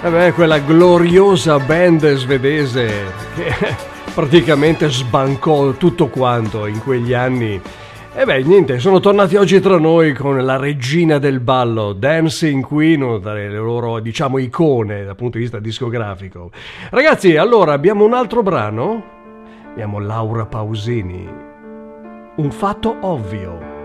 Quella gloriosa band svedese che praticamente sbancò tutto quanto in quegli anni. Niente, sono tornati oggi tra noi con la regina del ballo, Dancing Queen, una delle loro, diciamo, icone dal punto di vista discografico. Ragazzi, allora abbiamo un altro brano. Abbiamo Laura Pausini. Un fatto ovvio.